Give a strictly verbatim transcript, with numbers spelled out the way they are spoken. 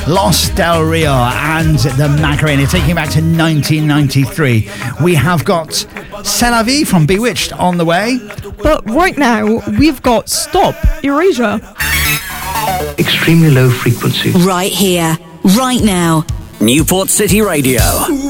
Los Del Rio and the Macarena, taking it back to nineteen ninety-three. We have got C'est La Vie from Bewitched on the way. But right now, we've got Stop, Erasure. Extremely low frequency. Right here, right now. Newport City Radio.